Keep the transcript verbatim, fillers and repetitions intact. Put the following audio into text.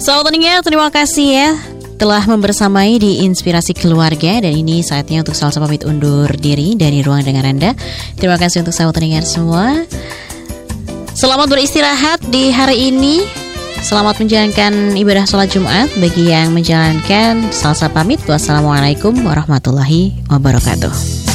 Sahabat pendengar, terima kasih ya telah membersamai di Inspirasi Keluarga. Dan ini saatnya untuk Salsa pamit undur diri dari ruang dengar Anda. Terima kasih untuk sahabat pendengar semua. Selamat beristirahat di hari ini. Selamat menjalankan ibadah sholat Jumat. Bagi yang menjalankan, Salsa pamit. Wassalamualaikum warahmatullahi wabarakatuh.